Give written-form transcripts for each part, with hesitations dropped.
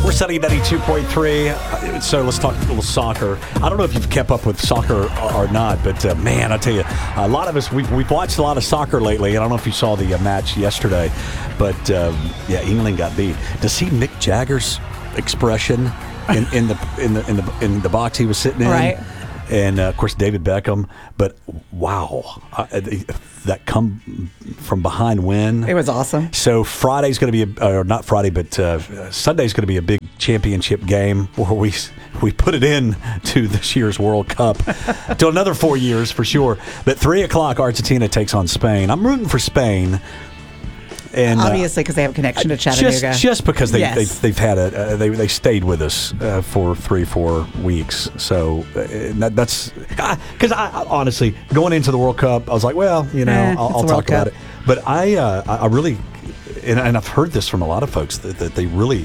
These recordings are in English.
We're Sunny 92.3. So let's talk a little soccer. I don't know if you've kept up with soccer or not, but man, I tell you, a lot of us, we've watched a lot of soccer lately. I don't know if you saw the match yesterday, but yeah, England got beat. To see Mick Jagger's expression in the box he was sitting in, right? And of course David Beckham, but wow, that come from behind win. It was awesome. So Friday's going to be or not Friday, but Sunday's going to be a big championship game where we put it in to this year's World Cup to another 4 years for sure. But 3:00 Argentina takes on Spain. I'm rooting for Spain. And obviously, because they have a connection to Chattanooga. Just because they've had they stayed with us for 3-4 weeks. So that's because I honestly, going into the World Cup, I was like, well, I'll talk about it. But I really, and I've heard this from a lot of folks that they really,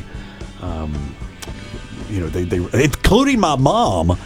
they including my mom,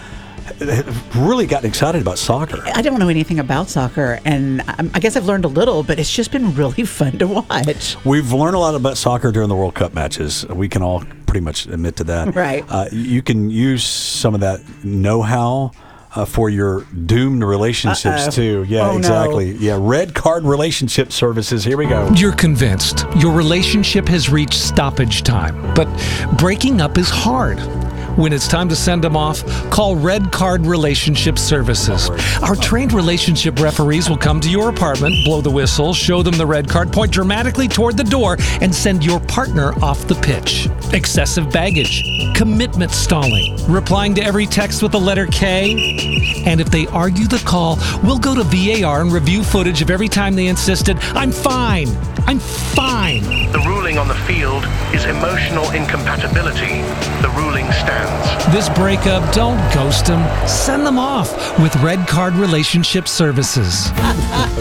really gotten excited about soccer. I don't know anything about soccer, and I guess I've learned a little, but it's just been really fun to watch. We've learned a lot about soccer during the World Cup matches. We can all pretty much admit to that. Right. You can use some of that know-how for your doomed relationships too. Yeah, exactly. No. Yeah, Red Card Relationship Services. Here we go. You're convinced your relationship has reached stoppage time, but breaking up is hard. When it's time to send them off, call Red Card Relationship Services. Our trained relationship referees will come to your apartment, blow the whistle, show them the red card, point dramatically toward the door, and send your partner off the pitch. Excessive baggage, commitment stalling, replying to every text with the letter K. And if they argue the call, we'll go to VAR and review footage of every time they insisted, I'm fine. I'm fine. The ruling on the field is emotional incompatibility. The ruling stands. This breakup, don't ghost them. Send them off with Red Card Relationship Services. Okay.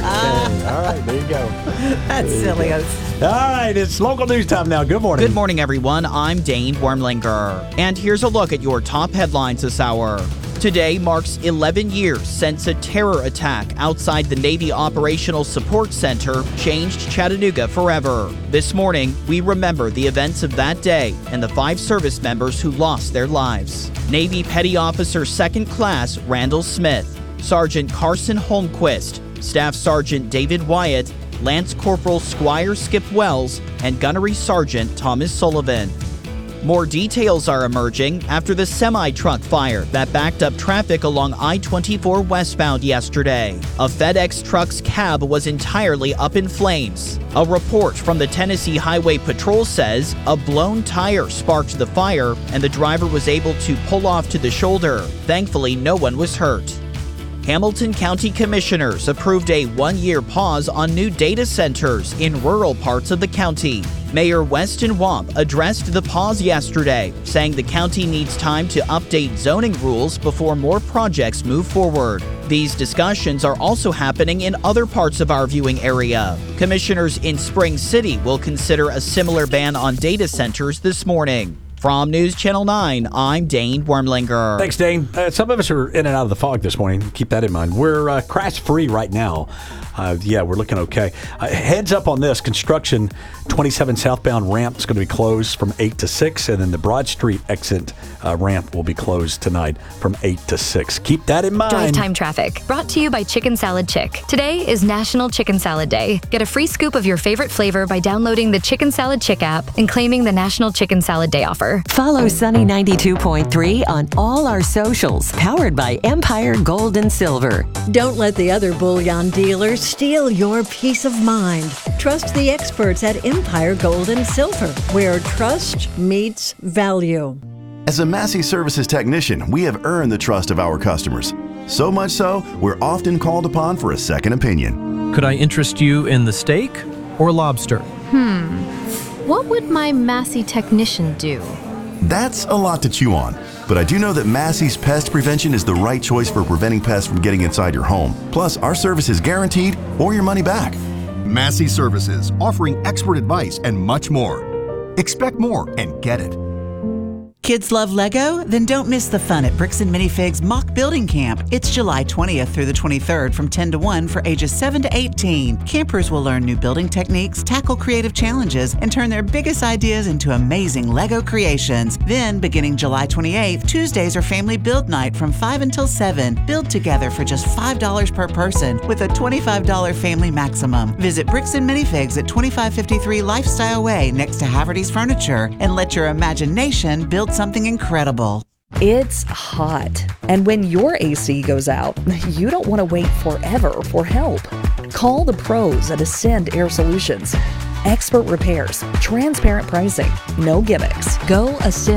All right, there you go. That's silly. All right, it's local news time now. Good morning. Good morning, everyone. I'm Dane Wormlinger. And here's a look at your top headlines this hour. Today marks 11 years since a terror attack outside the Navy Operational Support Center changed Chattanooga forever. This morning, we remember the events of that day and the 5 service members who lost their lives. Navy Petty Officer 2nd Class Randall Smith, Sergeant Carson Holmquist, Staff Sergeant David Wyatt, Lance Corporal Squire Skip Wells, and Gunnery Sergeant Thomas Sullivan. More details are emerging after the semi-truck fire that backed up traffic along I-24 westbound yesterday. A FedEx truck's cab was entirely up in flames. A report from the Tennessee Highway Patrol says a blown tire sparked the fire and the driver was able to pull off to the shoulder. Thankfully, no one was hurt. Hamilton County Commissioners approved a 1-year pause on new data centers in rural parts of the county. Mayor Weston Wamp addressed the pause yesterday, saying the county needs time to update zoning rules before more projects move forward. These discussions are also happening in other parts of our viewing area. Commissioners in Spring City will consider a similar ban on data centers this morning. From News Channel 9, I'm Dane Wormlinger. Thanks, Dane. Some of us are in and out of the fog this morning. Keep that in mind. We're crash-free right now. We're looking okay. Heads up on this. Construction 27 southbound ramp is going to be closed from 8 to 6, and then the Broad Street exit ramp will be closed tonight from 8 to 6. Keep that in mind. Drive time traffic. Brought to you by Chicken Salad Chick. Today is National Chicken Salad Day. Get a free scoop of your favorite flavor by downloading the Chicken Salad Chick app and claiming the National Chicken Salad Day offer. Follow Sunny 92.3 on all our socials, powered by Empire Gold and Silver. Don't let the other bullion dealers steal your peace of mind. Trust the experts at Empire Gold and Silver, where trust meets value. As a Massey Services technician, we have earned the trust of our customers. So much so, we're often called upon for a second opinion. Could I interest you in the steak or lobster? What would my Massey technician do? That's a lot to chew on, but I do know that Massey's Pest Prevention is the right choice for preventing pests from getting inside your home. Plus, our service is guaranteed or your money back. Massey Services, offering expert advice and much more. Expect more and get it. Kids love Lego? Then don't miss the fun at Bricks and Minifigs Mock Building Camp. It's July 20th through the 23rd from 10 to 1 for ages 7 to 18. Campers will learn new building techniques, tackle creative challenges, and turn their biggest ideas into amazing Lego creations. Then, beginning July 28th, Tuesdays are Family Build Night from 5 until 7. Build together for just $5 per person with a $25 family maximum. Visit Bricks and Minifigs at 2553 Lifestyle Way next to Haverty's Furniture and let your imagination build something incredible. It's hot, and when your AC goes out, you don't want to wait forever for help. Call the pros at Ascend Air Solutions. Expert repairs, transparent pricing, no gimmicks. Go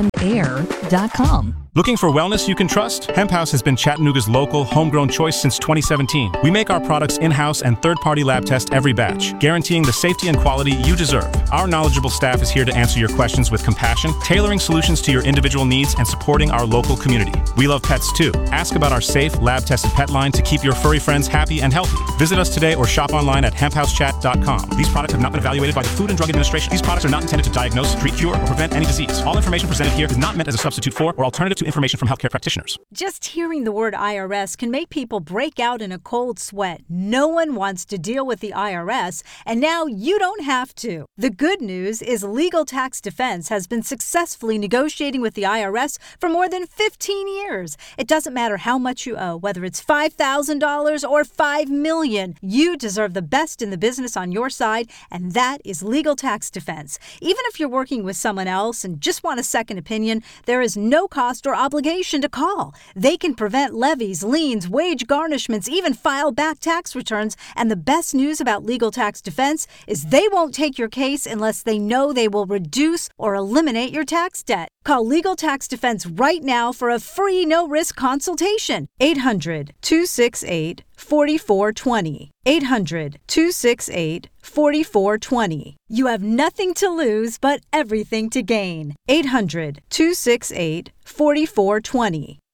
ascendair.com. Looking for wellness you can trust? Hemp House has been Chattanooga's local, homegrown choice since 2017. We make our products in-house and third-party lab test every batch, guaranteeing the safety and quality you deserve. Our knowledgeable staff is here to answer your questions with compassion, tailoring solutions to your individual needs and supporting our local community. We love pets too. Ask about our safe, lab-tested pet line to keep your furry friends happy and healthy. Visit us today or shop online at hemphousechat.com. These products have not been evaluated by the Food and Drug Administration. These products are not intended to diagnose, treat, cure, or prevent any disease. All information presented here is not meant as a substitute for or alternative to information from healthcare practitioners. Just hearing the word IRS can make people break out in a cold sweat. No one wants to deal with the IRS, and now you don't have to. The good news is Legal Tax Defense has been successfully negotiating with the IRS for more than 15 years. It doesn't matter how much you owe, whether it's $5,000 or $5 million. You deserve the best in the business on your side, and that is Legal Tax Defense. Even if you're working with someone else and just want a second opinion, there is no cost or obligation to call. They can prevent levies, liens, wage garnishments, even file back tax returns. And the best news about Legal Tax Defense is they won't take your case unless they know they will reduce or eliminate your tax debt. Call Legal Tax Defense right now for a free no-risk consultation. 800-268-4420. 800-268-4420. You have nothing to lose but everything to gain. 800-268-4420.